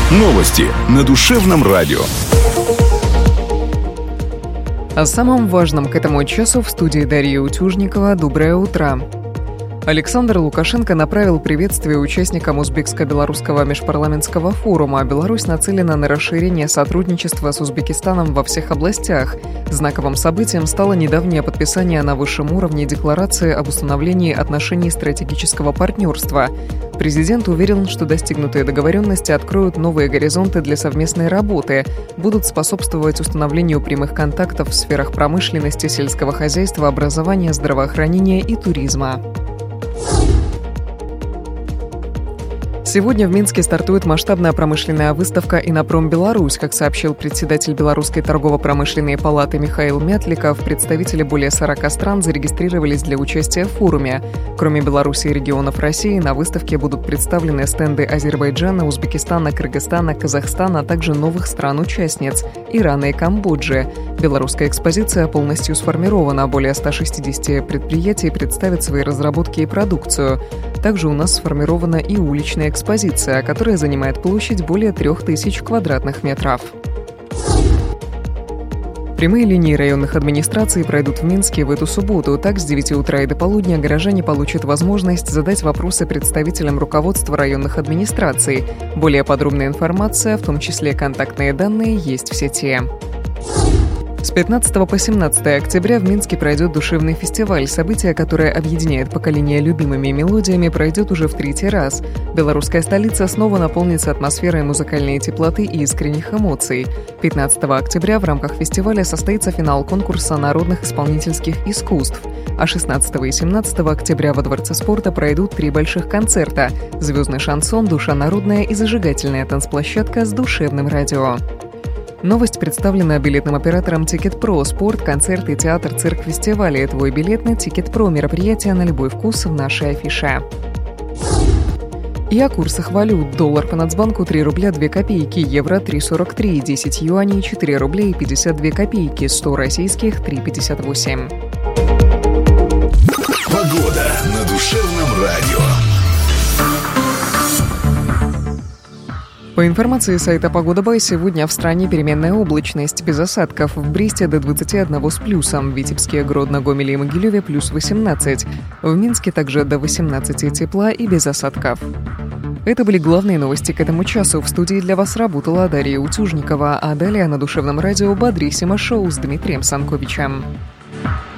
Новости на Душевном радио. О самом важном к этому часу в студии Дарья Утюжникова. Доброе утро. Александр Лукашенко направил приветствие участникам Узбекско-белорусского межпарламентского форума. Беларусь нацелена на расширение сотрудничества с Узбекистаном во всех областях. Знаковым событием стало недавнее подписание на высшем уровне декларации об установлении отношений стратегического партнерства. Президент уверен, что достигнутые договоренности откроют новые горизонты для совместной работы, будут способствовать установлению прямых контактов в сферах промышленности, сельского хозяйства, образования, здравоохранения и туризма. Сегодня в Минске стартует масштабная промышленная выставка «Инопром Беларусь». Как сообщил председатель Белорусской торгово-промышленной палаты Михаил Мятликов, представители более 40 стран зарегистрировались для участия в форуме. Кроме Беларуси и регионов России, на выставке будут представлены стенды Азербайджана, Узбекистана, Кыргызстана, Казахстана, а также новых стран-участниц – Ирана и Камбоджи. Белорусская экспозиция полностью сформирована. Более 160 предприятий представят свои разработки и продукцию. Также у нас сформирована и уличная экспозиция, которая занимает площадь более 3000 квадратных метров. Прямые линии районных администраций пройдут в Минске в эту субботу. Так, с 9 утра и до полудня горожане получат возможность задать вопросы представителям руководства районных администраций. Более подробная информация, в том числе контактные данные, есть в сети. С 15 по 17 октября в Минске пройдет душевный фестиваль. Событие, которое объединяет поколения любимыми мелодиями, пройдет уже в 3-й раз. Белорусская столица снова наполнится атмосферой музыкальной теплоты и искренних эмоций. 15 октября в рамках фестиваля состоится финал конкурса народных исполнительских искусств. А 16 и 17 октября во Дворце спорта пройдут 3 больших концерта: «Звездный шансон», «Душа народная» и зажигательная танцплощадка с душевным радио. Новость представлена билетным оператором «Тикет.Про». Спорт, концерты, театр, цирк, фестивали. Твой билет на «Тикет.Про». Мероприятие на любой вкус в нашей афише. И о курсах валют. Доллар по Нацбанку 3 рубля 2 копейки, евро 3,43, 10 юаней 4 рубля и 52 копейки, 100 российских 3,58. Погода на Душевном радио. По информации сайта «Погода.Бай», сегодня в стране переменная облачность, без осадков. В Бресте до 21 с плюсом, в Витебске, Гродно, Гомеле и Могилеве плюс 18. В Минске также до 18 тепла и без осадков. Это были главные новости к этому часу. В студии для вас работала Дарья Утюжникова, а далее на Душевном радио «Бодрисимо шоу» с Дмитрием Санковичем.